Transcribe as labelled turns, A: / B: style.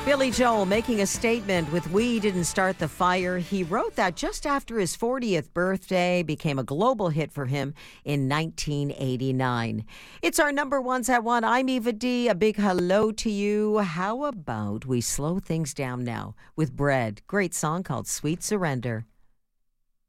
A: Billy Joel making a statement with We Didn't Start the Fire. He wrote that just after his 40th birthday, became a global hit for him in 1989. It's our number ones at one. I'm Eva D. A big hello to you. How about we slow things down now with Bread? Great song called Sweet Surrender.